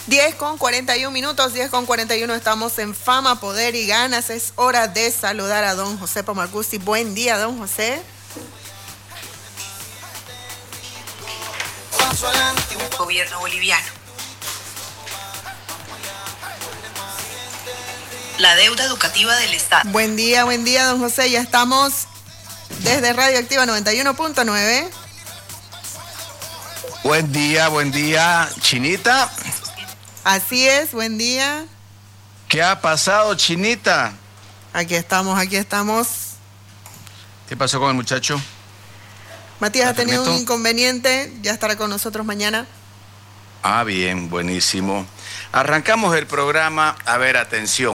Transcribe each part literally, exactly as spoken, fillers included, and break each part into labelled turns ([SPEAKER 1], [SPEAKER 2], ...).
[SPEAKER 1] diez con cuarenta y uno minutos, diez con cuarenta y uno, estamos en Fama, Poder y Ganas. Es hora de saludar a don José Pomarcusi. Buen día, don José.
[SPEAKER 2] Gobierno boliviano. La deuda educativa del Estado.
[SPEAKER 1] Buen día, buen día, don José. Ya estamos desde Radio Activa noventa y uno punto nueve.
[SPEAKER 3] Buen día, buen día, Chinita.
[SPEAKER 1] Así es, buen día.
[SPEAKER 3] ¿Qué ha pasado, Chinita?
[SPEAKER 1] Aquí estamos, aquí estamos.
[SPEAKER 3] ¿Qué pasó con el muchacho?
[SPEAKER 1] Matías ha tenido un inconveniente, ya estará con nosotros mañana.
[SPEAKER 3] Ah, bien, buenísimo. Arrancamos el programa. A ver, atención.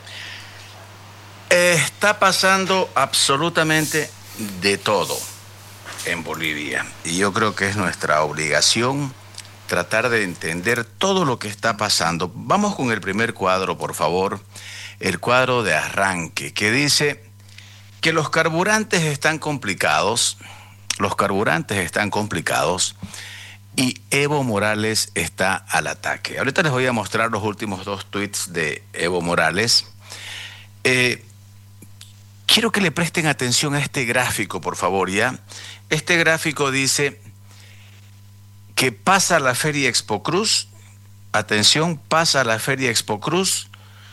[SPEAKER 3] Está pasando absolutamente de todo en Bolivia. Y yo creo que es nuestra obligación tratar de entender todo lo que está pasando. Vamos con el primer cuadro, por favor. El cuadro de arranque, que dice que los carburantes están complicados. Los carburantes están complicados y Evo Morales está al ataque. Ahorita les voy a mostrar los últimos dos tweets de Evo Morales. Eh, quiero que le presten atención a este gráfico, por favor, ¿ya? Este gráfico dice que pasa la Feria Expo Cruz, atención, pasa la Feria Expo Cruz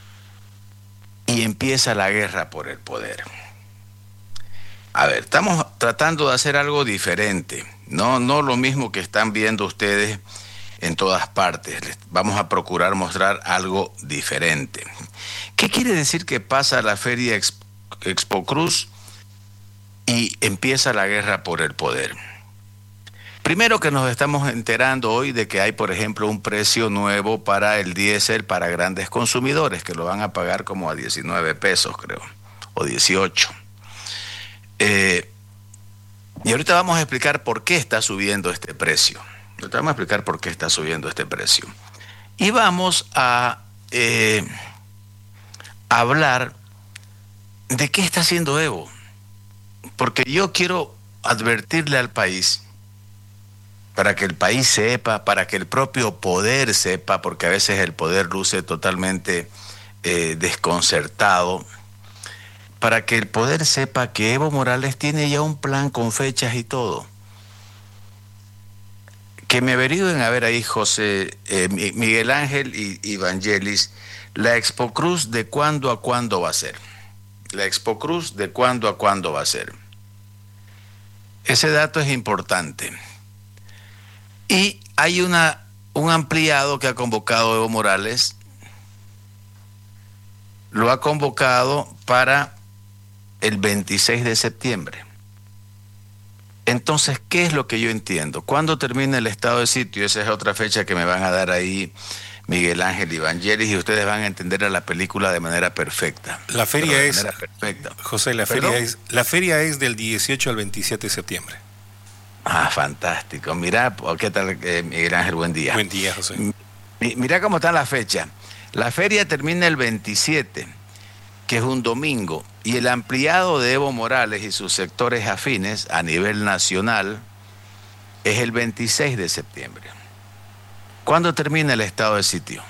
[SPEAKER 3] y empieza la guerra por el poder. A ver, estamos tratando de hacer algo diferente, no, no lo mismo que están viendo ustedes en todas partes. Les vamos a procurar mostrar algo diferente. ¿Qué quiere decir que pasa la Feria Expo, Expo Cruz y empieza la guerra por el poder? Primero que nos estamos enterando hoy de que hay, por ejemplo, un precio nuevo para el diésel para grandes consumidores, que lo van a pagar como a diecinueve pesos, creo, o dieciocho. Eh, y ahorita vamos a explicar por qué está subiendo este precio. Ahorita vamos a explicar por qué está subiendo este precio. Y vamos a eh, hablar de qué está haciendo Evo. Porque yo quiero advertirle al país, para que el país sepa, para que el propio poder sepa, porque a veces el poder luce totalmente eh, desconcertado, para que el poder sepa que Evo Morales tiene ya un plan con fechas y todo. Que me averigüen, a ver ahí, José, eh, Miguel Ángel y, y Vangelis, la Expo Cruz de cuándo a cuándo va a ser. La Expo Cruz de cuándo a cuándo va a ser. Ese dato es importante. Y hay una, un ampliado que ha convocado Evo Morales, lo ha convocado para el veintiséis de septiembre. Entonces, ¿qué es lo que yo entiendo? ¿Cuándo termina el estado de sitio? Esa es otra fecha que me van a dar ahí Miguel Ángel y Vangelis, y ustedes van a entender a la película de manera perfecta.
[SPEAKER 4] La feria
[SPEAKER 3] de
[SPEAKER 4] es,
[SPEAKER 3] manera perfecta.
[SPEAKER 4] José, la feria es, la feria es del dieciocho al veintisiete de septiembre.
[SPEAKER 3] Ah, fantástico. Mira, ¿qué tal, eh, Miguel Ángel? Buen día.
[SPEAKER 4] Buen día, José.
[SPEAKER 3] M- mira cómo está la fecha. La feria termina el veintisiete, que es un domingo, y el ampliado de Evo Morales y sus sectores afines a nivel nacional es el veintiséis de septiembre. ¿Cuándo termina el estado de sitio?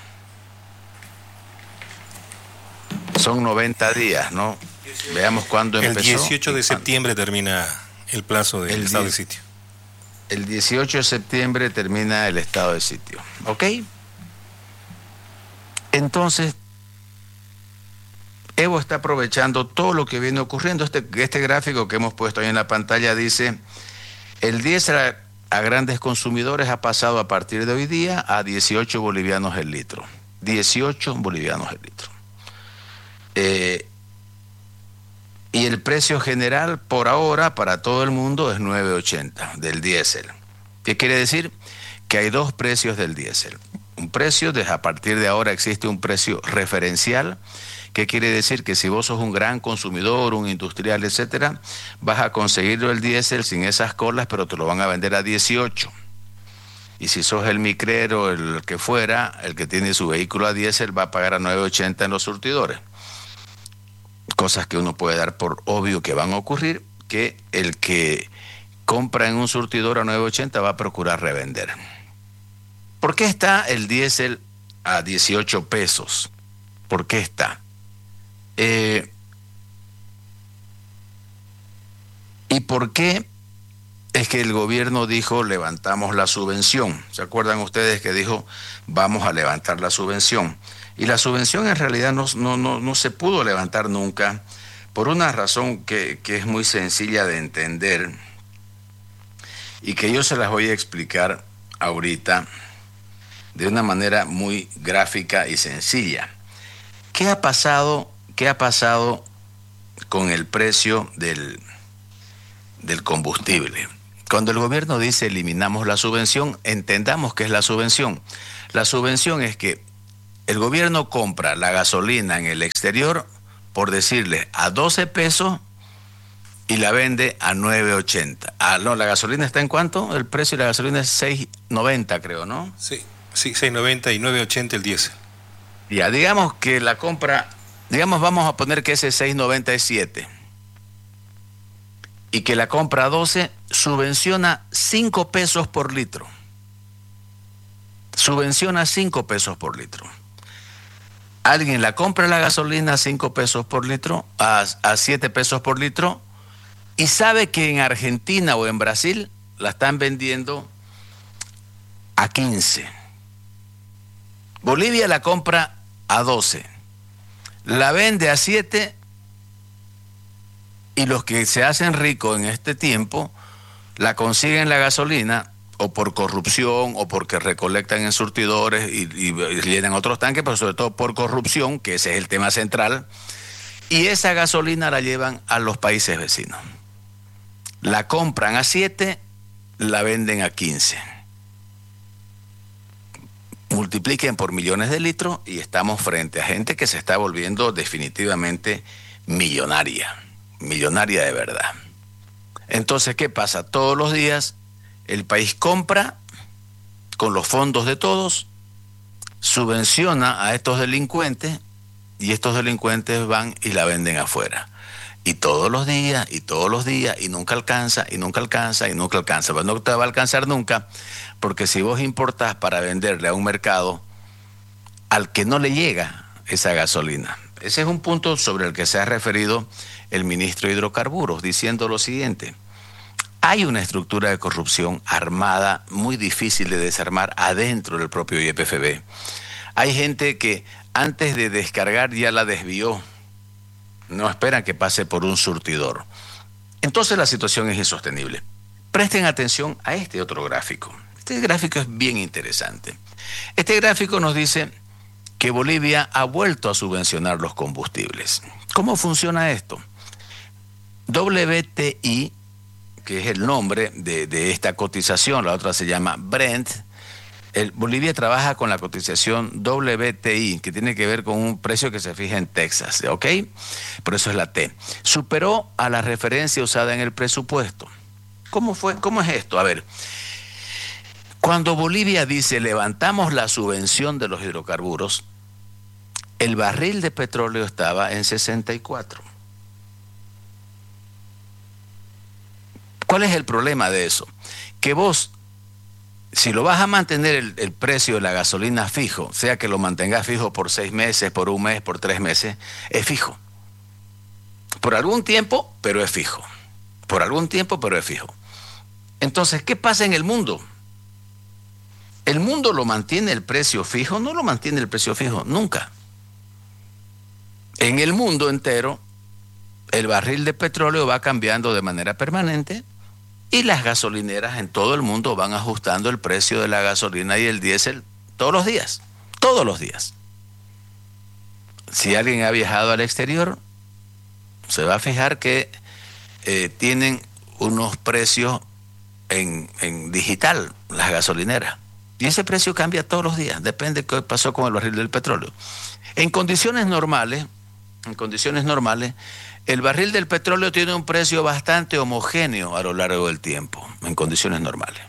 [SPEAKER 3] Son noventa días, ¿no? Veamos cuándo empezó.
[SPEAKER 4] El dieciocho de septiembre termina el plazo del
[SPEAKER 3] El
[SPEAKER 4] estado de
[SPEAKER 3] diez
[SPEAKER 4] sitio.
[SPEAKER 3] El dieciocho de septiembre termina el estado de sitio, ¿ok? Entonces, Evo está aprovechando todo lo que viene ocurriendo. Este, este gráfico que hemos puesto ahí en la pantalla dice, el diésel a, a grandes consumidores ha pasado a partir de hoy día a dieciocho bolivianos el litro. dieciocho bolivianos el litro. Eh, y el precio general por ahora para todo el mundo es nueve ochenta del diésel. ¿Qué quiere decir? Que hay dos precios del diésel. Un precio, desde a partir de ahora existe un precio referencial. ¿Qué quiere decir? Que si vos sos un gran consumidor, un industrial, etcétera, vas a conseguirlo el diésel sin esas colas, pero te lo van a vender a dieciocho. Y si sos el micrero, el que fuera, el que tiene su vehículo a diésel, va a pagar a nueve ochenta en los surtidores. Cosas que uno puede dar por obvio que van a ocurrir, que el que compra en un surtidor a nueve ochenta va a procurar revender. ¿Por qué está el diésel a dieciocho pesos. ¿Por qué está? Eh, ¿Y por qué es que el gobierno dijo levantamos la subvención? ¿Se acuerdan ustedes que dijo vamos a levantar la subvención? Y la subvención en realidad no, no, no, no se pudo levantar nunca por una razón que, que es muy sencilla de entender y que yo se las voy a explicar ahorita de una manera muy gráfica y sencilla. ¿Qué ha pasado, qué ha pasado con el precio del, del combustible? Cuando el gobierno dice eliminamos la subvención, entendamos qué es la subvención. La subvención es que el gobierno compra la gasolina en el exterior, por decirle, a doce pesos y la vende a nueve ochenta. Ah, no, ¿la gasolina está en cuánto? El precio de la gasolina es seis noventa, creo, ¿no?
[SPEAKER 4] Sí, sí, seis noventa y nueve ochenta el diésel.
[SPEAKER 3] Ya, digamos que la compra, digamos, vamos a poner que ese seis noventa es siete. Y que la compra a doce subvenciona cinco pesos por litro. Subvenciona cinco pesos por litro. Alguien la compra la gasolina a cinco pesos por litro, a, a siete pesos por litro, y sabe que en Argentina o en Brasil la están vendiendo a quince. Bolivia la compra a doce. La vende a siete. Y los que se hacen ricos en este tiempo la consiguen la gasolina o por corrupción o porque recolectan en surtidores y, y, y llenan otros tanques, pero sobre todo por corrupción, que ese es el tema central. Y esa gasolina la llevan a los países vecinos. La compran a siete, la venden a quince. Multipliquen por millones de litros y estamos frente a gente que se está volviendo definitivamente millonaria. Millonaria de verdad. Entonces, ¿qué pasa? Todos los días el país compra con los fondos de todos, subvenciona a estos delincuentes y estos delincuentes van y la venden afuera. Y todos los días, y todos los días, y nunca alcanza, y nunca alcanza, y nunca alcanza. Pero no te va a alcanzar nunca, porque si vos importás para venderle a un mercado al que no le llega esa gasolina. Ese es un punto sobre el que se ha referido el ministro de Hidrocarburos, diciendo lo siguiente: hay una estructura de corrupción armada muy difícil de desarmar adentro del propio Y P F B. Hay gente que antes de descargar ya la desvió, no esperan que pase por un surtidor. Entonces la situación es insostenible. Presten atención a este otro gráfico. Este gráfico es bien interesante. Este gráfico nos dice que Bolivia ha vuelto a subvencionar los combustibles. ¿Cómo funciona esto? W T I, que es el nombre de, de esta cotización, la otra se llama Brent. El, Bolivia trabaja con la cotización W T I, que tiene que ver con un precio que se fija en Texas, ¿ok? Por eso es la T. Superó a la referencia usada en el presupuesto. ¿Cómo fue? ¿Cómo es esto? A ver, cuando Bolivia dice levantamos la subvención de los hidrocarburos, el barril de petróleo estaba en sesenta y cuatro. ¿Cuál es el problema de eso? Que vos, si lo vas a mantener el, el precio de la gasolina fijo, sea que lo mantengas fijo por seis meses, por un mes, por tres meses, es fijo. Por algún tiempo, pero es fijo. Por algún tiempo, pero es fijo. Entonces, ¿qué pasa en el mundo? ¿El mundo lo mantiene el precio fijo? No lo mantiene el precio fijo, nunca. En el mundo entero, el barril de petróleo va cambiando de manera permanente y las gasolineras en todo el mundo van ajustando el precio de la gasolina y el diésel todos los días, todos los días. Si alguien ha viajado al exterior, se va a fijar que eh, tienen unos precios en, en digital, las gasolineras. Y ese precio cambia todos los días, depende de qué pasó con el barril del petróleo. En condiciones normales, en condiciones normales, el barril del petróleo tiene un precio bastante homogéneo a lo largo del tiempo, en condiciones normales.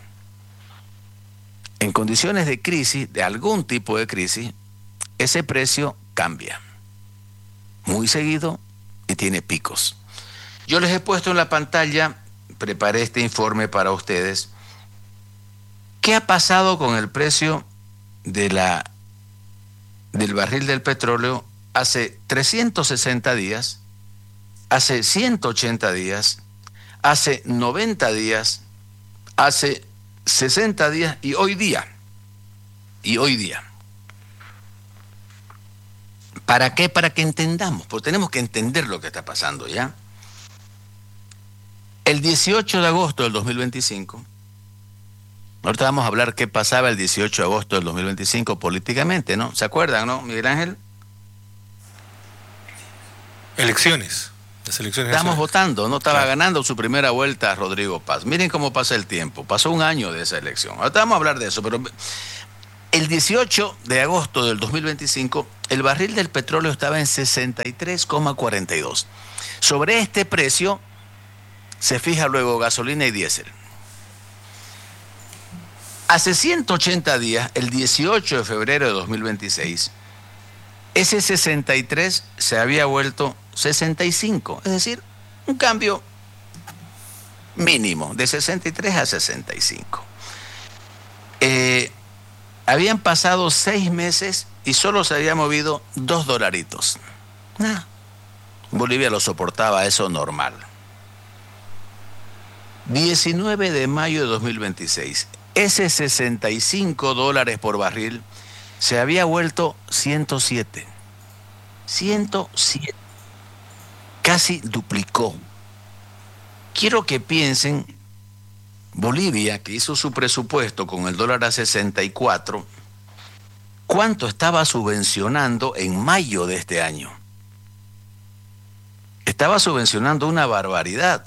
[SPEAKER 3] En condiciones de crisis, de algún tipo de crisis, ese precio cambia muy seguido y tiene picos. Yo les he puesto en la pantalla, preparé este informe para ustedes. ¿Qué ha pasado con el precio de la del barril del petróleo hace trescientos sesenta días, hace ciento ochenta días, hace noventa días, hace sesenta días y hoy día. Y hoy día. ¿Para qué? Para que entendamos, porque tenemos que entender lo que está pasando, ¿ya? El dieciocho de agosto del dos mil veinticinco, ahorita vamos a hablar qué pasaba el dieciocho de agosto del dos mil veinticinco políticamente, ¿no? ¿Se acuerdan, no, Miguel Ángel?
[SPEAKER 4] Elecciones. Las elecciones
[SPEAKER 3] Estamos
[SPEAKER 4] nacionales.
[SPEAKER 3] votando, no estaba
[SPEAKER 4] Claro.
[SPEAKER 3] ganando su primera vuelta Rodrigo Paz. Miren cómo pasa el tiempo, pasó un año de esa elección. Ahorita vamos a hablar de eso, pero el dieciocho de agosto del dos mil veinticinco, el barril del petróleo estaba en sesenta y tres coma cuarenta y dos. Sobre este precio se fija luego gasolina y diésel. Hace ciento ochenta días, el dieciocho de febrero de dos mil veintiséis, ese sesenta y tres se había vuelto sesenta y cinco, es decir, un cambio mínimo, de sesenta y tres a sesenta y cinco. Eh, habían pasado seis meses y solo se había movido dos dolaritos. Nah. Bolivia lo soportaba, eso normal. diecinueve de mayo de dos mil veintiséis, ese sesenta y cinco dólares por barril se había vuelto ciento siete. ciento siete. Casi duplicó. Quiero que piensen, Bolivia, que hizo su presupuesto con el dólar a sesenta y cuatro, ¿cuánto estaba subvencionando en mayo de este año? Estaba subvencionando una barbaridad.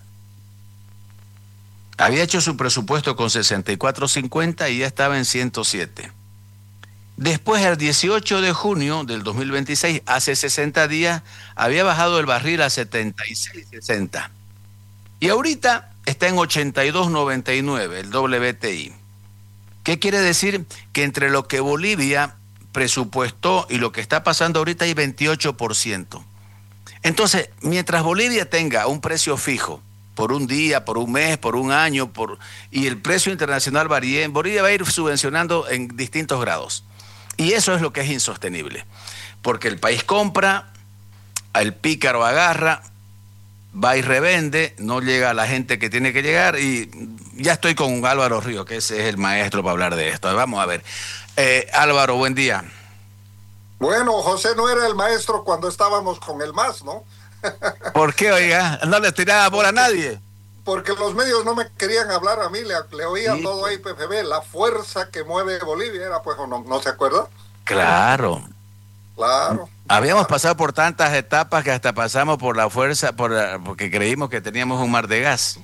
[SPEAKER 3] Había hecho su presupuesto con sesenta y cuatro cincuenta y ya estaba en ciento siete. Después, el dieciocho de junio del dos mil veintiséis, hace sesenta días, había bajado el barril a setenta y seis sesenta. Y ahorita está en ochenta y dos noventa y nueve, el W T I. ¿Qué quiere decir? Que entre lo que Bolivia presupuestó y lo que está pasando ahorita hay veintiocho por ciento. Entonces, mientras Bolivia tenga un precio fijo, por un día, por un mes, por un año, por y el precio internacional varíe, Bolivia va a ir subvencionando en distintos grados. Y eso es lo que es insostenible. Porque el país compra, el pícaro agarra, va y revende, no llega a la gente que tiene que llegar, y ya estoy con Álvaro Río, que ese es el maestro para hablar de esto. Vamos a ver. Eh, Álvaro, buen día.
[SPEAKER 5] Bueno, José no era el maestro cuando estábamos con el M A S, ¿no?
[SPEAKER 3] ¿Por qué, oiga? No le tiraba bola a nadie.
[SPEAKER 5] Porque los medios no me querían hablar a mí, le, le oía
[SPEAKER 3] Sí,
[SPEAKER 5] todo ahí P F B, la fuerza que mueve Bolivia, era pues, ¿no, no se acuerda?
[SPEAKER 3] Claro.
[SPEAKER 5] Claro.
[SPEAKER 3] Habíamos pasado por tantas etapas que hasta pasamos por la fuerza, por la- porque creímos que teníamos un mar de gas.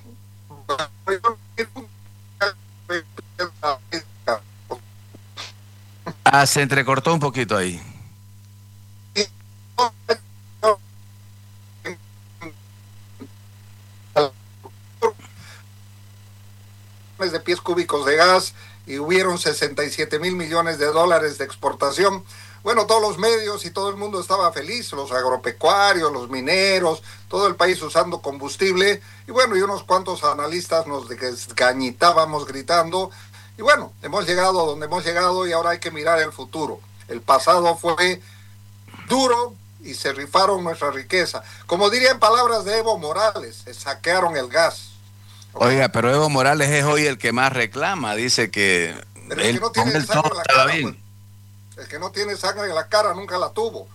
[SPEAKER 3] Ah, se entrecortó un poquito ahí.
[SPEAKER 5] De pies cúbicos de gas y hubieron sesenta y siete mil millones de dólares de exportación. Bueno, todos los medios y todo el mundo estaba feliz, los agropecuarios, los mineros, todo el país usando combustible, y bueno, y unos cuantos analistas nos desgañitábamos gritando, y bueno, hemos llegado a donde hemos llegado y ahora hay que mirar el futuro. El pasado fue duro y se rifaron nuestra riqueza. Como diría en palabras de Evo Morales, se saquearon el gas.
[SPEAKER 3] Oiga, pero Evo Morales es hoy el que más reclama, dice que
[SPEAKER 5] Pero es
[SPEAKER 3] él
[SPEAKER 5] que no
[SPEAKER 3] con
[SPEAKER 5] tiene
[SPEAKER 3] él
[SPEAKER 5] sangre
[SPEAKER 3] todo
[SPEAKER 5] en la
[SPEAKER 3] estaba
[SPEAKER 5] cara,
[SPEAKER 3] bien.
[SPEAKER 5] pues. El que no tiene sangre en la cara nunca la tuvo.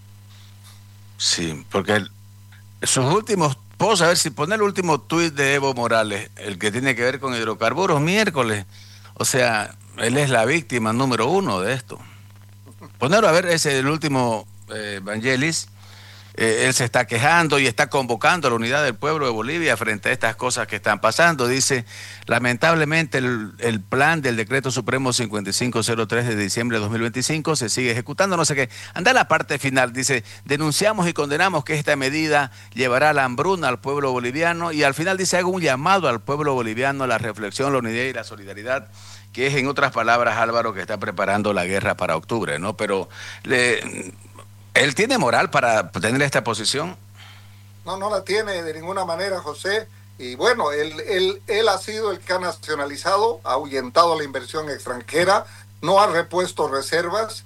[SPEAKER 3] Sí, porque el- sus últimos, puedo saber si poner el último tuit de Evo Morales, el que tiene que ver con hidrocarburos, miércoles. O sea, él es la víctima número uno de esto. Ponerlo a ver, ese el último, eh, Vangelis. Eh, él se está quejando y está convocando a la unidad del pueblo de Bolivia frente a estas cosas que están pasando. Dice, lamentablemente el, el plan del decreto supremo cincuenta y cinco cero tres de diciembre de dos mil veinticinco se sigue ejecutando, no sé qué. Anda a la parte final, dice, denunciamos y condenamos que esta medida llevará a la hambruna al pueblo boliviano, y al final dice, hago un llamado al pueblo boliviano a la reflexión, la unidad y la solidaridad, que es, en otras palabras, Álvaro, que está preparando la guerra para octubre, ¿no? Pero le... ¿él tiene moral para tener esta posición?
[SPEAKER 5] No, no la tiene de ninguna manera, José. Y bueno, él, él, él ha sido el que ha nacionalizado, ha ahuyentado la inversión extranjera, no ha repuesto reservas,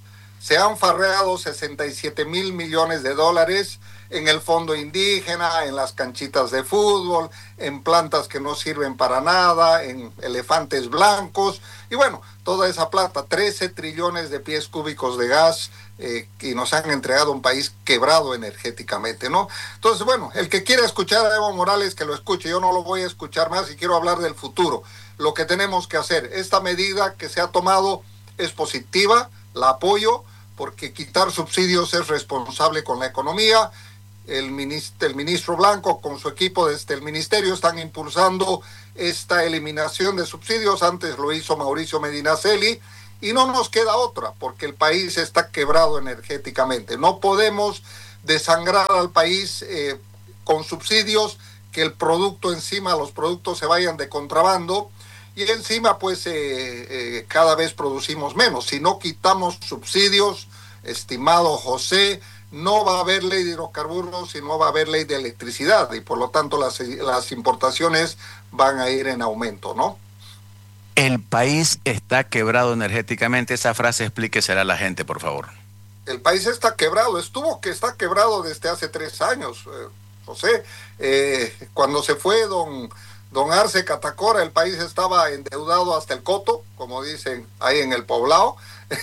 [SPEAKER 5] se han farreado sesenta y siete mil millones de dólares en el fondo indígena, en las canchitas de fútbol, en plantas que no sirven para nada, en elefantes blancos, y bueno, toda esa plata, trece trillones de pies cúbicos de gas, eh, y nos han entregado un país quebrado energéticamente, ¿no? Entonces, bueno, el que quiera escuchar a Evo Morales, que lo escuche, yo no lo voy a escuchar más y quiero hablar del futuro, lo que tenemos que hacer. Esta medida que se ha tomado es positiva, la apoyo, porque quitar subsidios es responsable con la economía. El ministro, el ministro Blanco con su equipo desde el ministerio están impulsando esta eliminación de subsidios. Antes lo hizo Mauricio Medinaceli y no nos queda otra porque el país está quebrado energéticamente. No podemos desangrar al país eh, con subsidios, que el producto encima, los productos se vayan de contrabando y encima pues eh, eh, cada vez producimos menos. Si no quitamos subsidios, estimado José, no va a haber ley de hidrocarburos y no va a haber ley de electricidad y por lo tanto las, las importaciones van a ir en aumento, ¿no?
[SPEAKER 3] El país está quebrado energéticamente. Esa frase explíquesela a la gente, por favor.
[SPEAKER 5] El país está quebrado, estuvo que está quebrado desde hace tres años, eh, José. Eh, cuando se fue don, don Arce Catacora, el país estaba endeudado hasta el coto, como dicen ahí en el poblado.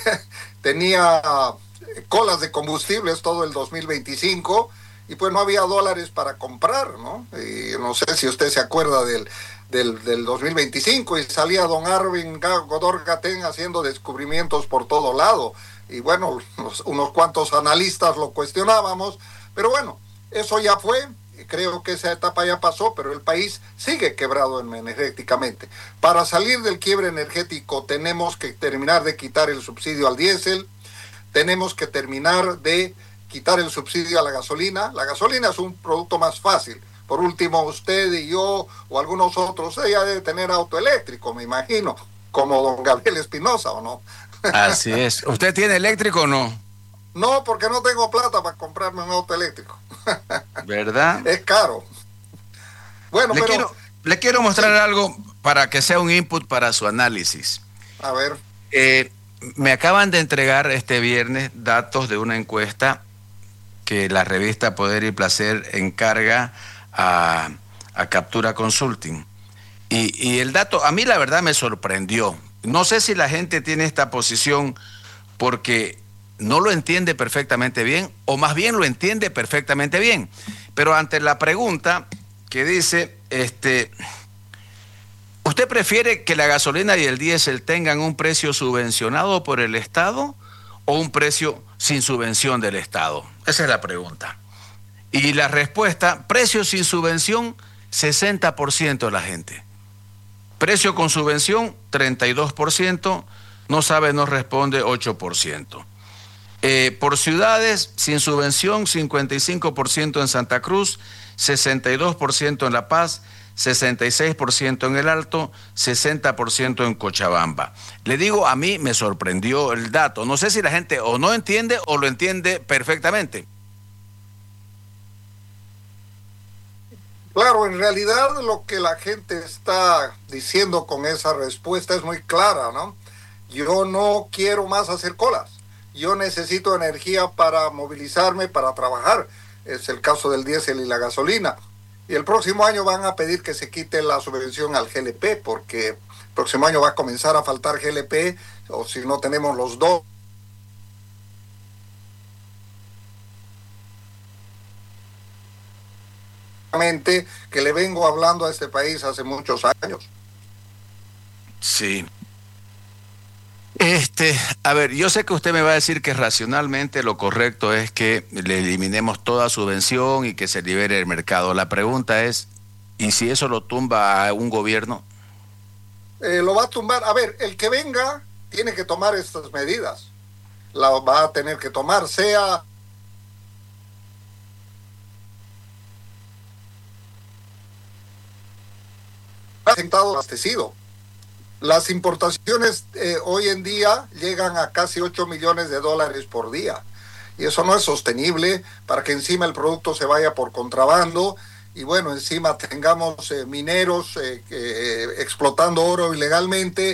[SPEAKER 5] Tenía colas de combustibles todo el dos mil veinticinco y pues no había dólares para comprar, ¿no? Y no sé si usted se acuerda del, del, del dos mil veinticinco y salía don Arvin Godor Gatén haciendo descubrimientos por todo lado y bueno, los, unos cuantos analistas lo cuestionábamos, pero bueno, eso ya fue, creo que esa etapa ya pasó, pero el país sigue quebrado energéticamente. Para salir del quiebre energético tenemos que terminar de quitar el subsidio al diésel, tenemos que terminar de quitar el subsidio a la gasolina. La gasolina es un producto más fácil. Por último, usted y yo o algunos otros, ella debe tener auto eléctrico, me imagino, como don Gabriel Espinosa, ¿o no?
[SPEAKER 3] Así es. ¿Usted tiene eléctrico o no?
[SPEAKER 5] No, porque no tengo plata para comprarme un auto eléctrico.
[SPEAKER 3] ¿Verdad?
[SPEAKER 5] Es caro. Bueno,
[SPEAKER 3] le
[SPEAKER 5] pero...
[SPEAKER 3] Quiero, le quiero mostrar
[SPEAKER 5] sí.
[SPEAKER 3] algo para que sea un input para su análisis.
[SPEAKER 5] A ver.
[SPEAKER 3] Eh... Me acaban de entregar este viernes datos de una encuesta que la revista Poder y Placer encarga a, a Captura Consulting. Y, y el dato, a mí la verdad me sorprendió. No sé si la gente tiene esta posición porque no lo entiende perfectamente bien o más bien lo entiende perfectamente bien. Pero ante la pregunta que dice, este... ¿usted prefiere que la gasolina y el diésel tengan un precio subvencionado por el Estado o un precio sin subvención del Estado? Esa es la pregunta. Y la respuesta, precio sin subvención, sesenta por ciento de la gente. Precio con subvención, treinta y dos por ciento. No sabe, no responde, ocho por ciento. Eh, por ciudades, sin subvención, cincuenta y cinco por ciento en Santa Cruz, sesenta y dos por ciento en La Paz, sesenta y seis por ciento en El Alto, sesenta por ciento en Cochabamba. Le digo, a mí me sorprendió el dato. No sé si la gente o no entiende o lo entiende perfectamente.
[SPEAKER 5] Claro, en realidad lo que la gente está diciendo con esa respuesta es muy clara, ¿no? Yo no quiero más hacer colas. Yo necesito energía para movilizarme, para trabajar. Es el caso del diésel y la gasolina. Y el próximo año van a pedir que se quite la subvención al G L P, porque el próximo año va a comenzar a faltar G L P, o si no tenemos los dos. Que le vengo hablando a este país hace muchos años.
[SPEAKER 3] Sí. Este, a ver, yo sé que usted me va a decir que racionalmente lo correcto es que le eliminemos toda subvención y que se libere el mercado. La pregunta es, ¿y si eso lo tumba a un gobierno?
[SPEAKER 5] Eh, lo va a tumbar. A ver, el que venga tiene que tomar estas medidas. La va a tener que tomar, sea... sentado abastecido. Las importaciones eh, hoy en día llegan a casi ocho millones de dólares por día. Y eso no es sostenible para que encima el producto se vaya por contrabando y bueno, encima tengamos eh, mineros eh, eh, explotando oro ilegalmente,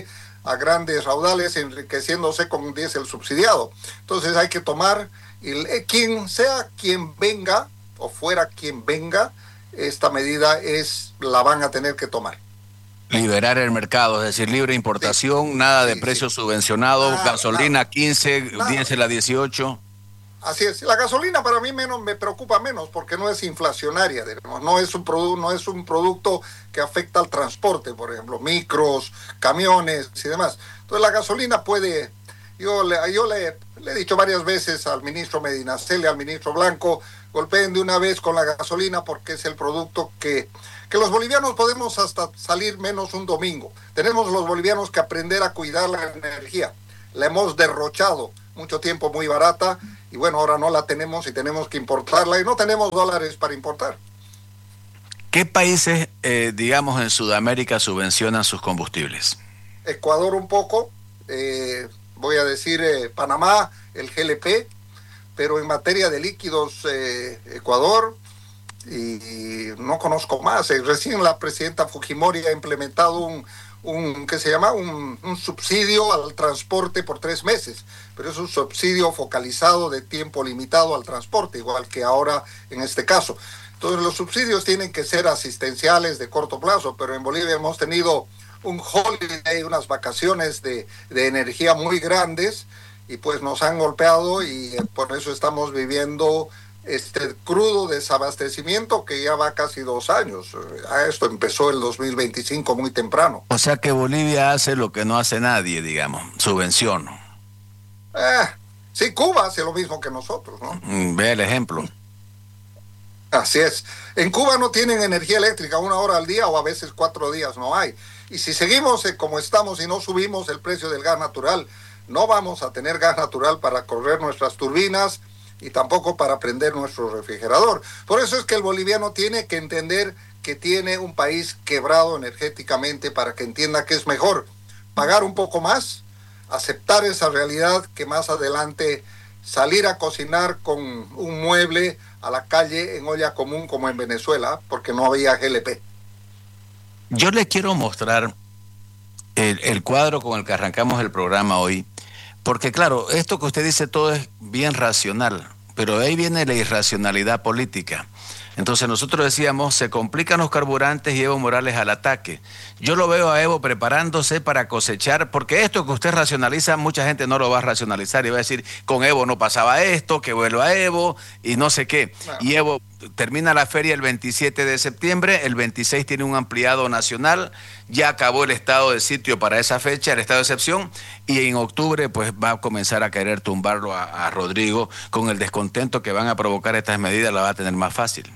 [SPEAKER 5] a grandes raudales, enriqueciéndose con diésel subsidiado. Entonces hay que tomar, y quien sea quien venga, o fuera quien venga, esta medida es la van a tener que tomar.
[SPEAKER 3] Liberar el mercado, es decir, libre importación, sí, nada de sí, precios sí. subvencionados, nada, gasolina nada, quince, nada. diésel a dieciocho.
[SPEAKER 5] Así es, la gasolina para mí menos me preocupa menos porque no es inflacionaria, digamos, no es un producto, no es un producto que afecta al transporte, por ejemplo, micros, camiones y demás. Entonces la gasolina puede, yo le, yo le, le he dicho varias veces al ministro Medinaceli, al ministro Blanco, golpeen de una vez con la gasolina porque es el producto que, que los bolivianos podemos hasta salir menos un domingo. Tenemos los bolivianos que aprender a cuidar la energía. La hemos derrochado mucho tiempo muy barata y bueno, ahora no la tenemos y tenemos que importarla y no tenemos dólares para importar.
[SPEAKER 3] ¿Qué países, eh, digamos, en Sudamérica subvencionan sus combustibles?
[SPEAKER 5] Ecuador un poco, eh, voy a decir eh, Panamá, el G L P, pero en materia de líquidos, eh, Ecuador, y, y no conozco más. Eh, recién la presidenta Fujimori ha implementado un, un ¿qué se llama? Un, un subsidio al transporte por tres meses, pero es un subsidio focalizado de tiempo limitado al transporte, igual que ahora en este caso. Entonces los subsidios tienen que ser asistenciales de corto plazo, pero en Bolivia hemos tenido un holiday, unas vacaciones de, de energía muy grandes, y pues nos han golpeado y eh, por eso estamos viviendo este crudo desabastecimiento que ya va casi dos años. Eh, esto empezó el dos mil veinticinco muy temprano.
[SPEAKER 3] O sea que Bolivia hace lo que no hace nadie, digamos, subvención.
[SPEAKER 5] Eh, sí, Cuba hace lo mismo que nosotros, ¿no?
[SPEAKER 3] Mm, ve el ejemplo.
[SPEAKER 5] Así es. En Cuba no tienen energía eléctrica una hora al día o a veces cuatro días no hay. Y si seguimos eh, como estamos y no subimos el precio del gas natural, no vamos a tener gas natural para correr nuestras turbinas y tampoco para prender nuestro refrigerador. Por eso es que el boliviano tiene que entender que tiene un país quebrado energéticamente, para que entienda que es mejor pagar un poco más, aceptar esa realidad, que más adelante salir a cocinar con un mueble a la calle en olla común como en Venezuela, porque no había G L P.
[SPEAKER 3] Yo le quiero mostrar el, el cuadro con el que arrancamos el programa hoy, porque claro, esto que usted dice todo es bien racional, pero ahí viene la irracionalidad política. Entonces nosotros decíamos, se complican los carburantes y Evo Morales al ataque. Yo lo veo a Evo preparándose para cosechar, porque esto que usted racionaliza, mucha gente no lo va a racionalizar y va a decir, con Evo no pasaba esto, que vuelva a Evo y no sé qué. Bueno. Y Evo termina la feria el veintisiete de septiembre, el veintiséis tiene un ampliado nacional, ya acabó el estado de sitio para esa fecha, el estado de excepción, y en octubre pues va a comenzar a querer tumbarlo a, a Rodrigo. Con el descontento que van a provocar estas medidas, la va a tener más fácil.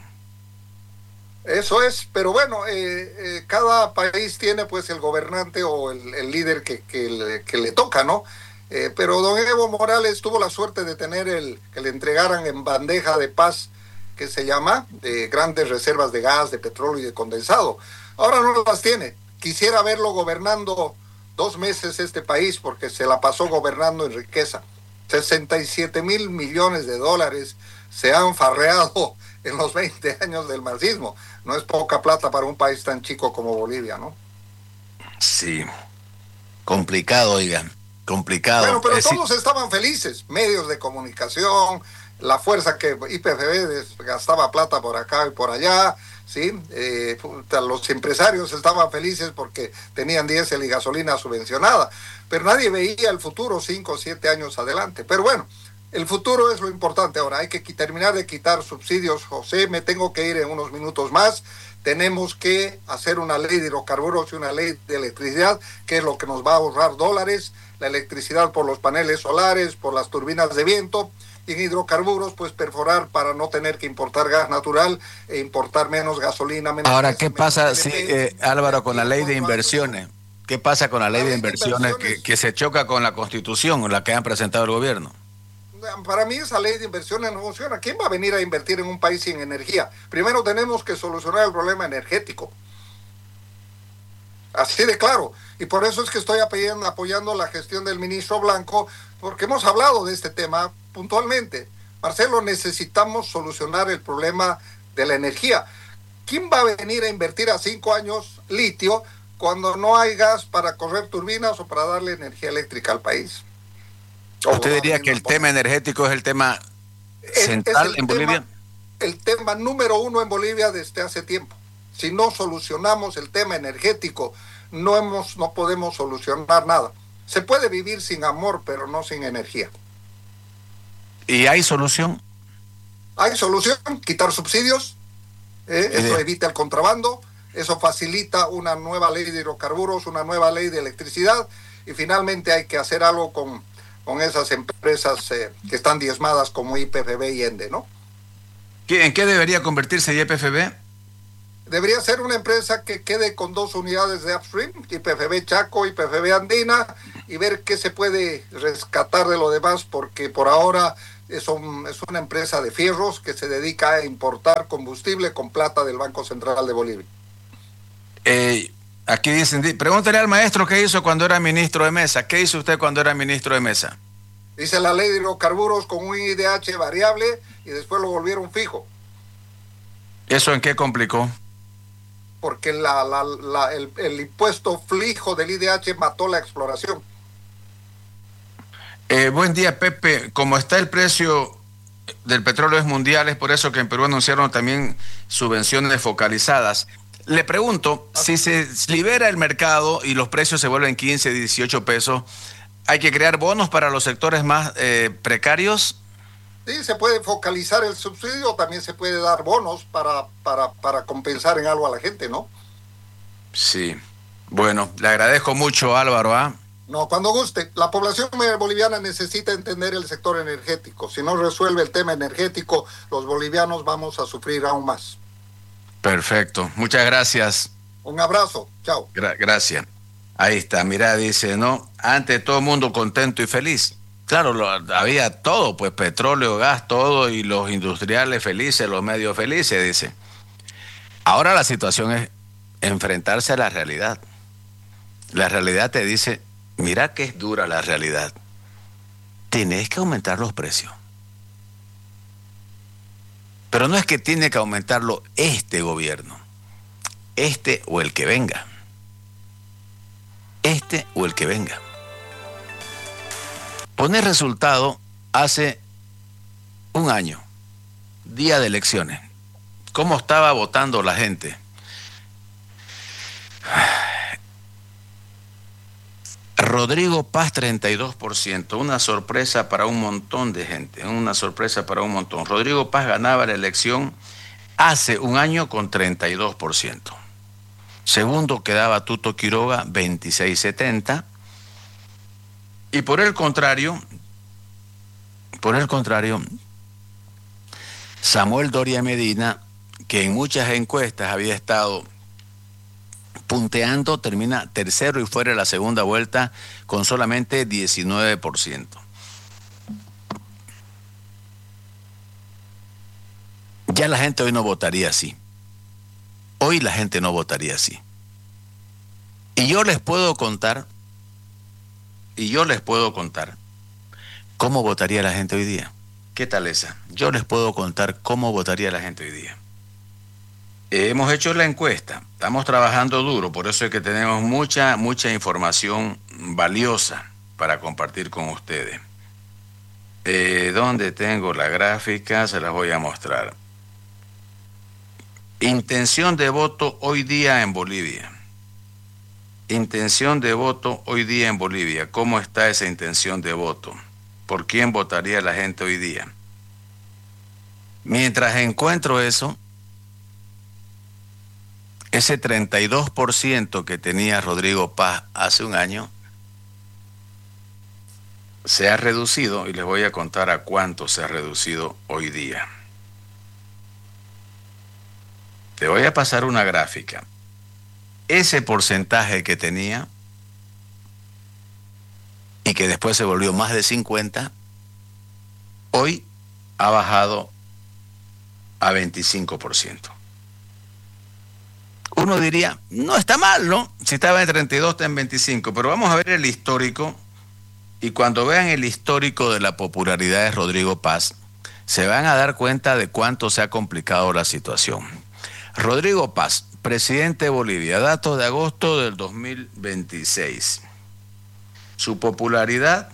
[SPEAKER 5] Eso es, pero bueno, eh, eh, cada país tiene pues el gobernante o el, el líder que, que, le, que le toca, ¿no? Eh, pero don Evo Morales tuvo la suerte de tener el que le entregaran en bandeja de paz, que se llama, de grandes reservas de gas, de petróleo y de condensado. Ahora no las tiene. Quisiera verlo gobernando dos meses este país, porque se la pasó gobernando en riqueza. sesenta y siete mil millones de dólares se han farreado en los veinte años del marxismo. No es poca plata para un país tan chico como Bolivia, ¿no?
[SPEAKER 3] Sí, complicado, oigan, complicado.
[SPEAKER 5] Bueno, pero
[SPEAKER 3] es
[SPEAKER 5] todos estaban felices, medios de comunicación, la fuerza que I P F B gastaba plata por acá y por allá, ¿sí? Eh, los empresarios estaban felices porque tenían diésel y gasolina subvencionada, pero nadie veía el futuro cinco o siete años adelante. Pero bueno, el futuro es lo importante. Ahora hay que terminar de quitar subsidios. José, me tengo que ir en unos minutos más. Tenemos que hacer una ley de hidrocarburos y una ley de electricidad, que es lo que nos va a ahorrar dólares, la electricidad por los paneles solares, por las turbinas de viento, y en hidrocarburos pues perforar para no tener que importar gas natural e importar menos gasolina. Menos
[SPEAKER 3] Ahora,
[SPEAKER 5] gas,
[SPEAKER 3] ¿qué pasa, sí, eh, Álvaro, con la ley de inversiones? ¿Qué pasa con la ley de inversiones que, que se choca con la Constitución, la que han presentado el gobierno?
[SPEAKER 5] Para mí esa ley de inversiones no funciona. ¿Quién va a venir a invertir en un país sin energía? Primero tenemos que solucionar el problema energético. Así de claro. Y por eso es que estoy apoyando, apoyando la gestión del ministro Blanco, porque hemos hablado de este tema puntualmente. Marcelo, necesitamos solucionar el problema de la energía. ¿Quién va a venir a invertir a cinco años litio cuando no hay gas para correr turbinas o para darle energía eléctrica al país.
[SPEAKER 3] ¿Usted diría que el tema energético es el tema central en Bolivia?
[SPEAKER 5] El tema número uno en Bolivia desde hace tiempo. Si no solucionamos el tema energético, no hemos, no podemos solucionar nada. Se puede vivir sin amor, pero no sin energía.
[SPEAKER 3] ¿Y hay solución?
[SPEAKER 5] Hay solución, quitar subsidios, eh, eso evita el contrabando, eso facilita una nueva ley de hidrocarburos, una nueva ley de electricidad, y finalmente hay que hacer algo con, con esas empresas eh, que están diezmadas como Y P F B y ENDE, ¿no?
[SPEAKER 3] ¿En qué debería convertirse Y P F B?
[SPEAKER 5] Debería ser una empresa que quede con dos unidades de upstream, Y P F B Chaco, Y P F B Andina, y ver qué se puede rescatar de lo demás, porque por ahora es, un, es una empresa de fierros que se dedica a importar combustible con plata del Banco Central de Bolivia.
[SPEAKER 3] Eh, aquí dicen, pregúntale al maestro qué hizo cuando era ministro de Mesa. ¿Qué hizo usted cuando era ministro de Mesa?
[SPEAKER 5] Dice la ley de hidrocarburos con un I D H variable y después lo volvieron fijo.
[SPEAKER 3] ¿Eso en qué complicó?
[SPEAKER 5] Porque la, la, la, el, el impuesto fijo del I D H mató la exploración.
[SPEAKER 3] Eh, buen día, Pepe. Como está el precio del petróleo es mundial, es por eso que en Perú anunciaron también subvenciones focalizadas. Le pregunto, si se libera el mercado y los precios se vuelven quince, dieciocho pesos, ¿hay que crear bonos para los sectores más eh, precarios?
[SPEAKER 5] Sí, se puede focalizar el subsidio, también se puede dar bonos para, para, para compensar en algo a la gente, ¿no?
[SPEAKER 3] Sí. Bueno, le agradezco mucho, Álvaro, ¿ah? ¿eh?
[SPEAKER 5] No, cuando guste. La población boliviana necesita entender el sector energético. Si no resuelve el tema energético, los bolivianos vamos a sufrir aún más.
[SPEAKER 3] Perfecto. Muchas gracias.
[SPEAKER 5] Un abrazo. Chao.
[SPEAKER 3] Gra- gracias. Ahí está. Mirá, dice, ¿no? Antes todo el mundo contento y feliz. Claro, lo, había todo, pues petróleo, gas, todo, y los industriales felices, los medios felices, dice. Ahora la situación es enfrentarse a la realidad. La realidad te dice, mira que es dura la realidad. Tenés que aumentar los precios. Pero no es que tiene que aumentarlo este gobierno, este o el que venga. Este o el que venga. Poner resultado hace un año, día de elecciones. ¿Cómo estaba votando la gente? Rodrigo Paz, treinta y dos por ciento, una sorpresa para un montón de gente, una sorpresa para un montón. Rodrigo Paz ganaba la elección hace un año con treinta y dos por ciento. Segundo quedaba Tuto Quiroga, veintiséis setenta. Y por el contrario, por el contrario, Samuel Doria Medina, que en muchas encuestas había estado punteando, termina tercero y fuera de la segunda vuelta con solamente diecinueve por ciento. Ya la gente hoy no votaría así. Hoy la gente no votaría así. Y yo les puedo contar, y yo les puedo contar cómo votaría la gente hoy día. ¿Qué tal esa? Yo les puedo contar cómo votaría la gente hoy día. Hemos hecho la encuesta, estamos trabajando duro, por eso es que tenemos mucha, mucha información valiosa para compartir con ustedes. Eh, ¿Dónde tengo la gráfica? Se las voy a mostrar. Intención de voto hoy día en Bolivia. Intención de voto hoy día en Bolivia. ¿Cómo está esa intención de voto? ¿Por quién votaría la gente hoy día? Mientras encuentro eso, ese treinta y dos por ciento que tenía Rodrigo Paz hace un año se ha reducido, y les voy a contar a cuánto se ha reducido hoy día. Te voy a pasar una gráfica. Ese porcentaje que tenía y que después se volvió más de cincuenta, hoy ha bajado a veinticinco por ciento. Uno diría, no está mal, ¿no? Si estaba en treinta y dos, está en veinticinco, pero vamos a ver el histórico, y cuando vean el histórico de la popularidad de Rodrigo Paz, se van a dar cuenta de cuánto se ha complicado la situación. Rodrigo Paz, presidente de Bolivia, datos de agosto del dos mil veintiséis. Su popularidad.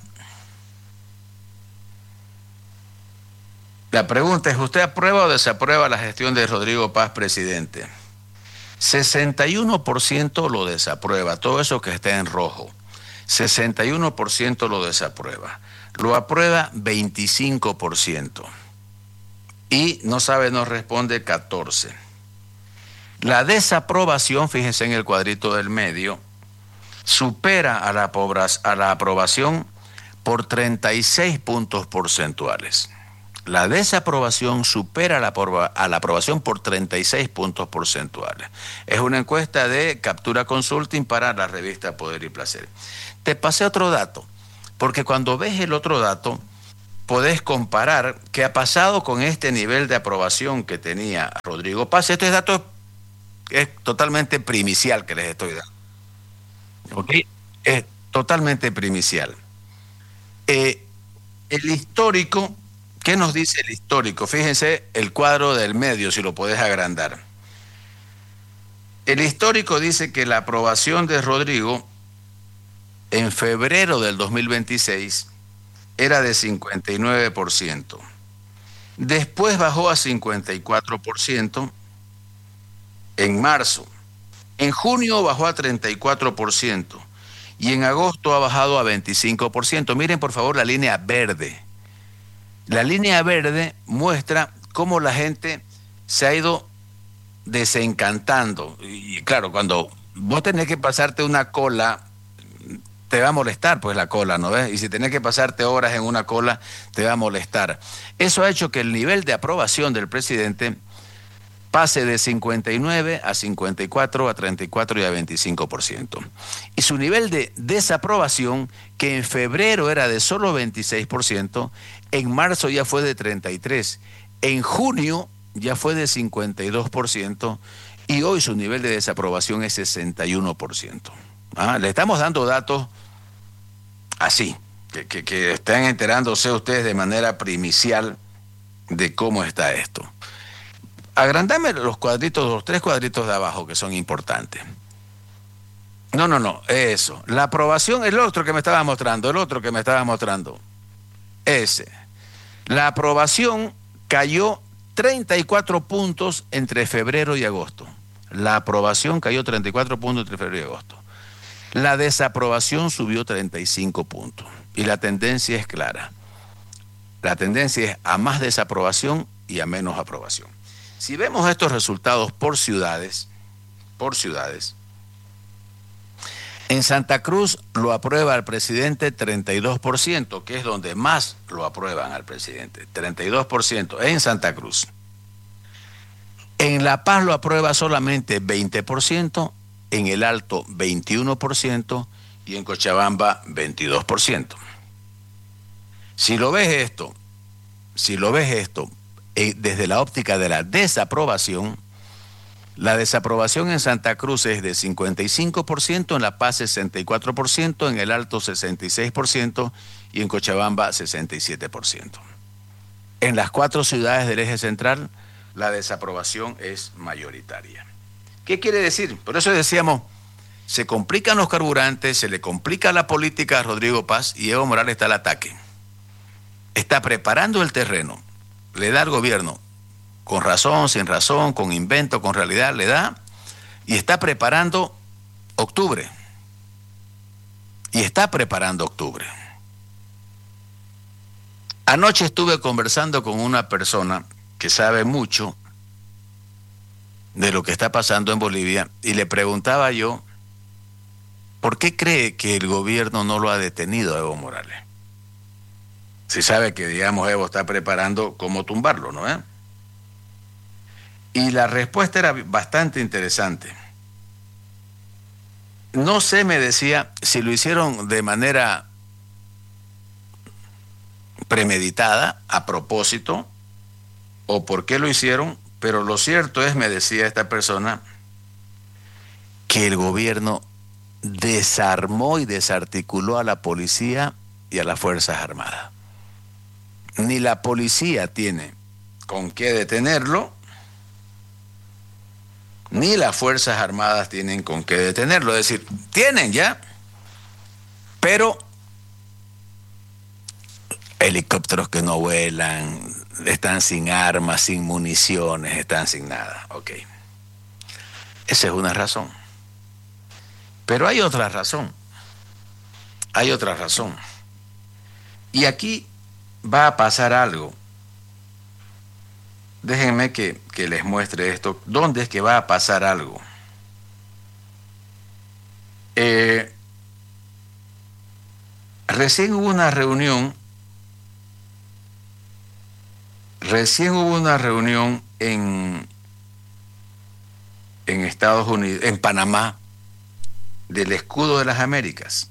[SPEAKER 3] La pregunta es, ¿usted aprueba o desaprueba la gestión de Rodrigo Paz, presidente? sesenta y uno por ciento lo desaprueba, todo eso que está en rojo. sesenta y uno por ciento lo desaprueba. Lo aprueba veinticinco por ciento. Y no sabe, no responde catorce por ciento. La desaprobación, fíjense en el cuadrito del medio, supera a la, a la aprobación por treinta y seis puntos porcentuales. La desaprobación supera a la, a la aprobación por treinta y seis puntos porcentuales. Es una encuesta de Captura Consulting para la revista Poder y Placer. Te pasé otro dato, porque cuando ves el otro dato, podés comparar qué ha pasado con este nivel de aprobación que tenía Rodrigo Paz. Este dato es totalmente primicial que les estoy dando. ¿Ok? Es totalmente primicial. Eh, el histórico, ¿qué nos dice el histórico? Fíjense el cuadro del medio, si lo podés agrandar. El histórico dice que la aprobación de Rodrigo en febrero del dos mil veintiséis era de cincuenta y nueve por ciento. Después bajó a cincuenta y cuatro por ciento en marzo. En junio bajó a treinta y cuatro por ciento y en agosto ha bajado a veinticinco por ciento. Miren por favor la línea verde. La línea verde muestra cómo la gente se ha ido desencantando. Y claro, cuando vos tenés que pasarte una cola, te va a molestar pues la cola, ¿no ves? Y si tenés que pasarte horas en una cola, te va a molestar. Eso ha hecho que el nivel de aprobación del presidente pase de cincuenta y nueve a cincuenta y cuatro, a treinta y cuatro y a veinticinco por ciento. Y su nivel de desaprobación, que en febrero era de solo veintiséis por ciento, en marzo ya fue de treinta y tres por ciento, en junio ya fue de cincuenta y dos por ciento y hoy su nivel de desaprobación es sesenta y uno por ciento. ¿Ah? Le estamos dando datos así, que, que, que estén enterándose ustedes de manera primicial de cómo está esto. Agrandame los cuadritos, los tres cuadritos de abajo que son importantes. No, no, no, eso. La aprobación, el otro que me estaba mostrando, el otro que me estaba mostrando. Ese. La aprobación cayó treinta y cuatro puntos entre febrero y agosto. La aprobación cayó treinta y cuatro puntos entre febrero y agosto. La desaprobación subió treinta y cinco puntos. Y la tendencia es clara. La tendencia es a más desaprobación y a menos aprobación. Si vemos estos resultados por ciudades, por ciudades, en Santa Cruz lo aprueba el presidente treinta y dos por ciento, que es donde más lo aprueban al presidente, treinta y dos por ciento en Santa Cruz. En La Paz lo aprueba solamente veinte por ciento, en El Alto veintiuno por ciento y en Cochabamba veintidós por ciento. Si lo ves esto, si lo ves esto, desde la óptica de la desaprobación, la desaprobación en Santa Cruz es de cincuenta y cinco por ciento, en La Paz sesenta y cuatro por ciento, en El Alto sesenta y seis por ciento y en Cochabamba sesenta y siete por ciento. En las cuatro ciudades del eje central, la desaprobación es mayoritaria. ¿Qué quiere decir? Por eso decíamos, se complican los carburantes, se le complica la política a Rodrigo Paz y Evo Morales está al ataque. Está preparando el terreno. Le da al gobierno, con razón, sin razón, con invento, con realidad, le da, y está preparando octubre. Y está preparando octubre. Anoche estuve conversando con una persona que sabe mucho de lo que está pasando en Bolivia, y le preguntaba yo, ¿por qué cree que el gobierno no lo ha detenido a Evo Morales? Si sabe que, digamos, Evo está preparando cómo tumbarlo, ¿no? ¿Eh? Y la respuesta era bastante interesante. No sé, me decía, si lo hicieron de manera premeditada, a propósito, o por qué lo hicieron, pero lo cierto es, me decía esta persona, que el gobierno desarmó y desarticuló a la policía y a las Fuerzas Armadas. Ni la policía tiene con qué detenerlo, ni las Fuerzas Armadas tienen con qué detenerlo. Es decir, tienen ya, pero helicópteros que no vuelan, están sin armas, sin municiones, están sin nada. Ok. Esa es una razón. Pero hay otra razón. Hay otra razón. Y aquí va a pasar algo. Déjenme que, que les muestre esto. ¿Dónde es que va a pasar algo? Eh, recién hubo una reunión, recién hubo una reunión en, en Estados Unidos, en Panamá, del Escudo de las Américas.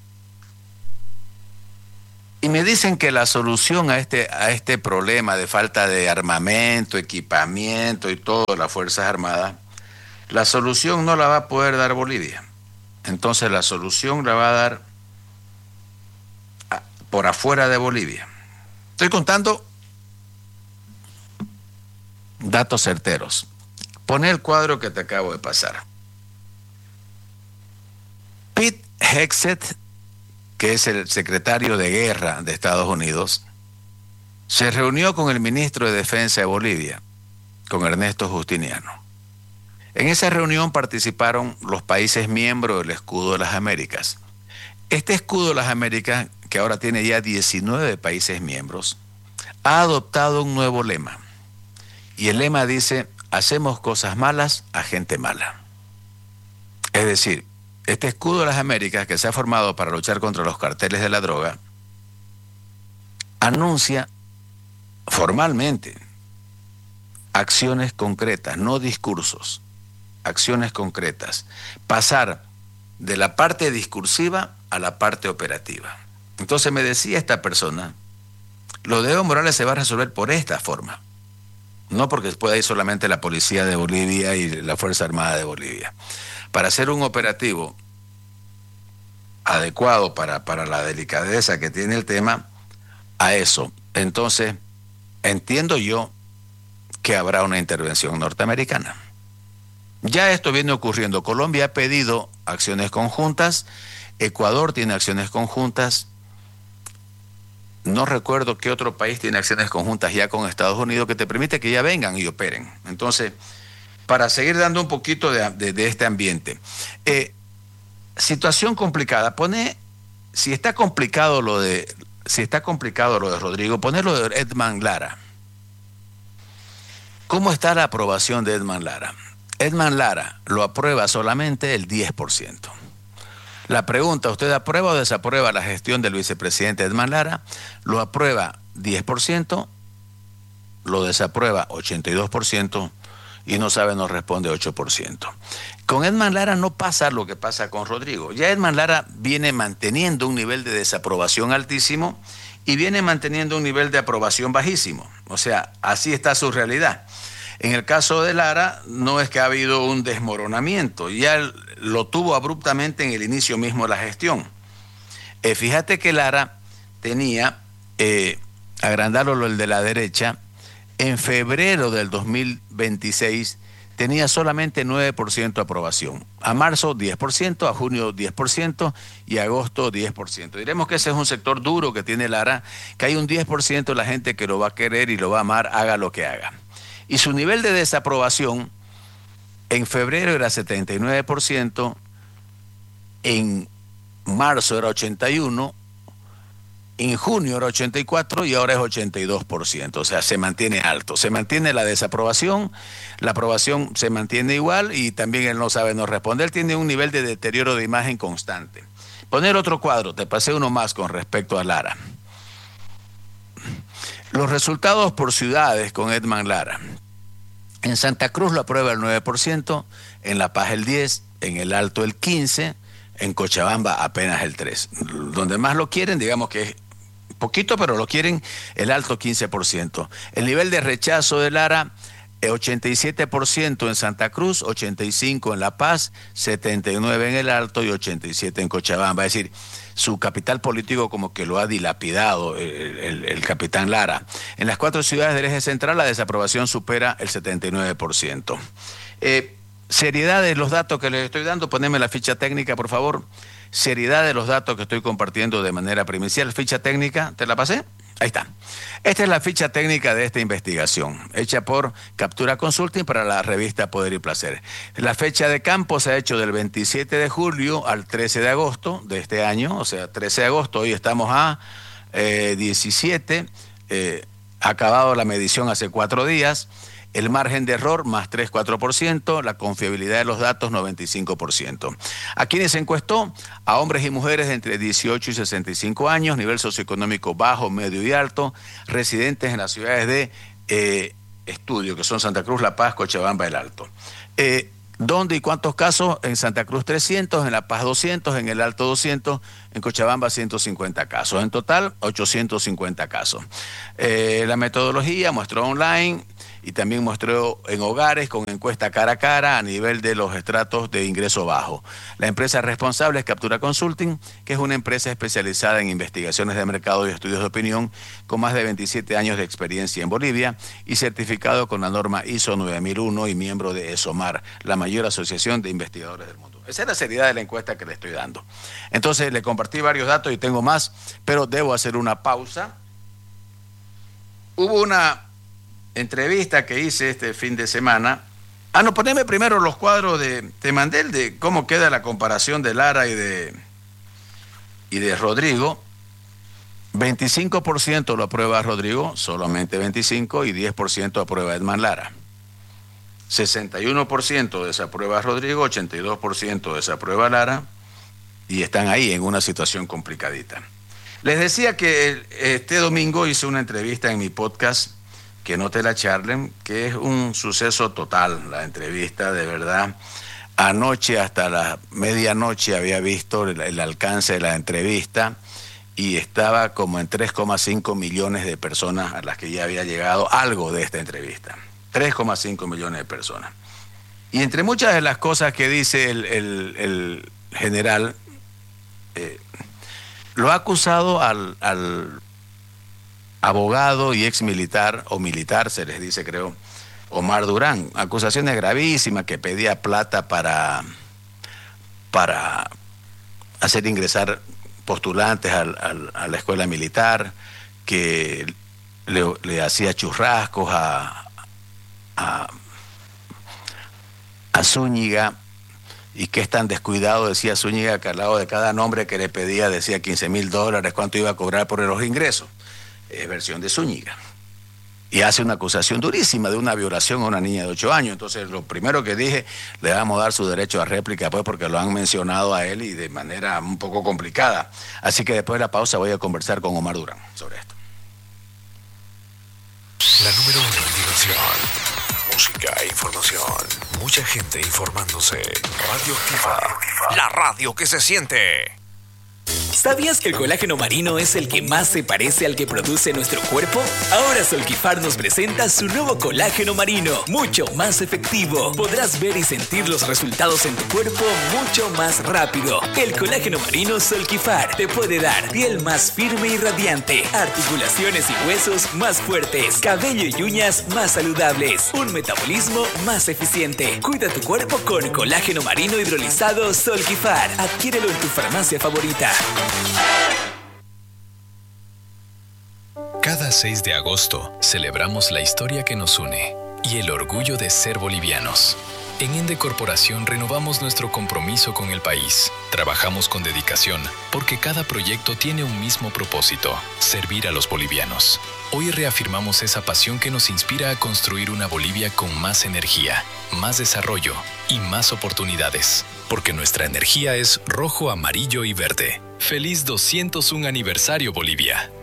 [SPEAKER 3] Y me dicen que la solución a este, a este problema de falta de armamento, equipamiento y todo de las Fuerzas Armadas, la solución no la va a poder dar Bolivia. Entonces la solución la va a dar a, por afuera de Bolivia. Estoy contando datos certeros. Pon el cuadro que te acabo de pasar. Pete Hegseth, que es el secretario de Guerra de Estados Unidos, se reunió con el ministro de Defensa de Bolivia, con Ernesto Justiniano. En esa reunión participaron los países miembros del Escudo de las Américas. Este Escudo de las Américas, que ahora tiene ya diecinueve países miembros, ha adoptado un nuevo lema. Y el lema dice: hacemos cosas malas a gente mala. Es decir, este Escudo de las Américas, que se ha formado para luchar contra los carteles de la droga, anuncia formalmente acciones concretas, no discursos, acciones concretas. Pasar de la parte discursiva a la parte operativa. Entonces me decía esta persona, lo de Evo Morales se va a resolver por esta forma. No porque pueda ir solamente la policía de Bolivia y la Fuerza Armada de Bolivia. Para hacer un operativo adecuado para, para la delicadeza que tiene el tema, a eso. Entonces, entiendo yo que habrá una intervención norteamericana. Ya esto viene ocurriendo. Colombia ha pedido acciones conjuntas, Ecuador tiene acciones conjuntas, no recuerdo qué otro país tiene acciones conjuntas ya con Estados Unidos que te permite que ya vengan y operen. Entonces, para seguir dando un poquito de, de, de este ambiente. Eh, situación complicada. Pone, si está complicado lo de, si está complicado lo de Rodrigo, ponerlo de Edman Lara. ¿Cómo está la aprobación de Edman Lara? Edman Lara lo aprueba solamente el diez por ciento. La pregunta, ¿usted aprueba o desaprueba la gestión del vicepresidente Edman Lara? Lo aprueba diez por ciento, lo desaprueba ochenta y dos por ciento y no sabe, no responde ocho por ciento. Con Edman Lara no pasa lo que pasa con Rodrigo. Ya Edman Lara viene manteniendo un nivel de desaprobación altísimo y viene manteniendo un nivel de aprobación bajísimo. O sea, así está su realidad. En el caso de Lara, no es que ha habido un desmoronamiento, ya lo tuvo abruptamente en el inicio mismo de la gestión. Eh, fíjate que Lara tenía, eh, agrandarlo el de la derecha, en febrero del dos mil veintiséis tenía solamente nueve por ciento aprobación. A marzo diez por ciento, a junio diez por ciento y a agosto diez por ciento. Diremos que ese es un sector duro que tiene Lara, que hay un diez por ciento de la gente que lo va a querer y lo va a amar, haga lo que haga. Y su nivel de desaprobación en febrero era setenta y nueve por ciento, en marzo era ochenta y uno por ciento, en junio era ochenta y cuatro por ciento y ahora es ochenta y dos por ciento. O sea, se mantiene alto. Se mantiene la desaprobación, la aprobación se mantiene igual y también él no sabe, no responde. Él tiene un nivel de deterioro de imagen constante. Poner otro cuadro, te pasé uno más con respecto a Lara. Los resultados por ciudades con Edman Lara. En Santa Cruz lo aprueba el nueve por ciento, en La Paz el diez por ciento, en el Alto el quince por ciento, en Cochabamba apenas el tres por ciento. Donde más lo quieren, digamos que es poquito, pero lo quieren, el Alto quince por ciento. El nivel de rechazo de Lara, ochenta y siete por ciento en Santa Cruz, ochenta y cinco por ciento en La Paz, setenta y nueve por ciento en el Alto y ochenta y siete por ciento en Cochabamba. Es decir, su capital político como que lo ha dilapidado el, el, el capitán Lara. En las cuatro ciudades del eje central la desaprobación supera el setenta y nueve por ciento. Eh, seriedad de los datos que les estoy dando, poneme la ficha técnica, por favor. Seriedad de los datos que estoy compartiendo de manera primicial. Ficha técnica, ¿te la pasé? Ahí está. Esta es la ficha técnica de esta investigación, hecha por Captura Consulting para la revista Poder y Placer. La fecha de campo se ha hecho del veintisiete de julio al trece de agosto de este año, o sea, trece de agosto, hoy estamos a eh, diecisiete, eh, ha acabado la medición hace cuatro días. El margen de error más tres coma cuatro por ciento, la confiabilidad de los datos noventa y cinco por ciento. ¿A quiénes se encuestó? A hombres y mujeres de entre dieciocho y sesenta y cinco años, nivel socioeconómico bajo, medio y alto, residentes en las ciudades de eh, estudio, que son Santa Cruz, La Paz, Cochabamba, El Alto. Eh, ¿Dónde y cuántos casos? En Santa Cruz trescientos, en La Paz doscientos, en El Alto doscientos, en Cochabamba ciento cincuenta casos. En total, ochocientos cincuenta casos. Eh, la metodología, muestró online y también mostró en hogares con encuesta cara a cara a nivel de los estratos de ingreso bajo. La empresa responsable es Captura Consulting, que es una empresa especializada en investigaciones de mercado y estudios de opinión con más de veintisiete años de experiencia en Bolivia y certificado con la norma I S O nueve mil uno y miembro de ESOMAR, la mayor asociación de investigadores del mundo. Esa es la seriedad de la encuesta que le estoy dando. Entonces le compartí varios datos y tengo más, pero debo hacer una pausa. Hubo una entrevista que hice este fin de semana. Ah, no, poneme primero los cuadros de, te mandé el de cómo queda la comparación de Lara y de, y de Rodrigo. veinticinco por ciento lo aprueba Rodrigo, solamente veinticinco, y diez por ciento aprueba Edman Lara. sesenta y uno por ciento desaprueba Rodrigo, ochenta y dos por ciento desaprueba Lara, y están ahí en una situación complicadita. Les decía que este domingo hice una entrevista en mi podcast, Que no te la charlen, que es un suceso total, la entrevista, de verdad. Anoche hasta la medianoche había visto el, el alcance de la entrevista y estaba como en tres coma cinco millones de personas a las que ya había llegado algo de esta entrevista. tres coma cinco millones de personas. Y entre muchas de las cosas que dice el, el, el general, eh, lo ha acusado al... al abogado y ex militar, o militar se les dice creo, Omar Durán, acusaciones gravísimas, que pedía plata para, para hacer ingresar postulantes al, al, a la escuela militar, que le, le hacía churrascos a, a, a Zúñiga, y que es tan descuidado, decía Zúñiga, que al lado de cada nombre que le pedía decía quince mil dólares, cuánto iba a cobrar por los ingresos. Es versión de Zúñiga. Y hace una acusación durísima de una violación a una niña de ocho años. Entonces, lo primero que dije, le vamos a dar su derecho a réplica, pues, porque lo han mencionado a él y de manera un poco complicada. Así que después de la pausa voy a conversar con Omar Durán sobre esto.
[SPEAKER 6] La número uno en diversión, música e información. Mucha gente informándose. Radio Activa, la radio que se siente.
[SPEAKER 7] ¿Sabías que el colágeno marino es el que más se parece al que produce nuestro cuerpo? Ahora Solquifar nos presenta su nuevo colágeno marino, mucho más efectivo. Podrás ver y sentir los resultados en tu cuerpo mucho más rápido. El colágeno marino Solquifar te puede dar piel más firme y radiante, articulaciones y huesos más fuertes, cabello y uñas más saludables, un metabolismo más eficiente. Cuida tu cuerpo con colágeno marino hidrolizado Solquifar. Adquiérelo en tu farmacia favorita.
[SPEAKER 8] Cada seis de agosto celebramos la historia que nos une y el orgullo de ser bolivianos. En Ende Corporación renovamos nuestro compromiso con el país. Trabajamos con dedicación porque cada proyecto tiene un mismo propósito: servir a los bolivianos. Hoy reafirmamos esa pasión que nos inspira a construir una Bolivia con más energía, más desarrollo y más oportunidades. Porque nuestra energía es rojo, amarillo y verde. ¡Feliz doscientos uno aniversario, Bolivia!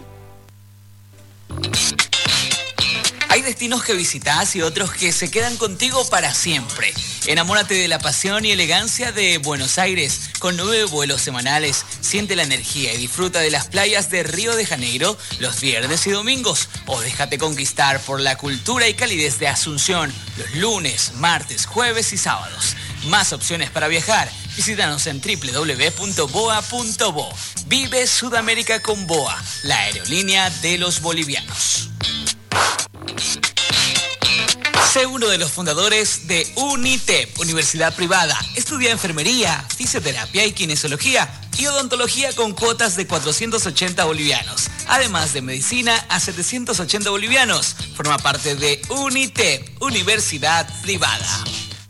[SPEAKER 9] Hay destinos que visitas y otros que se quedan contigo para siempre. Enamórate de la pasión y elegancia de Buenos Aires. Con nueve vuelos semanales, siente la energía y disfruta de las playas de Río de Janeiro los viernes y domingos. O déjate conquistar por la cultura y calidez de Asunción los lunes, martes, jueves y sábados. Más opciones para viajar. Visítanos en doble u doble u doble u punto boa punto bo. Vive Sudamérica con Boa, la aerolínea de los bolivianos. Sé uno de los fundadores de UNITEP, Universidad Privada. Estudia enfermería, fisioterapia y kinesiología y odontología con cuotas de cuatrocientos ochenta bolivianos. Además de medicina a setecientos ochenta bolivianos. Forma parte de UNITEP, Universidad Privada.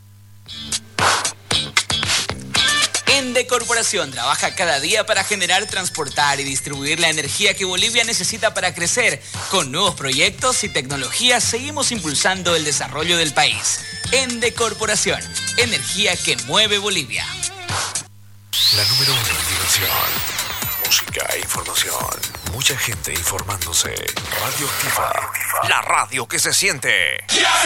[SPEAKER 9] Ende Corporación trabaja cada día para generar, transportar y distribuir la energía que Bolivia necesita para crecer. Con nuevos proyectos y tecnologías seguimos impulsando el desarrollo del país. Ende Corporación, energía que mueve Bolivia.
[SPEAKER 6] La número uno en diversión, música e información. Mucha gente informándose. Radio Activa, la radio que se siente.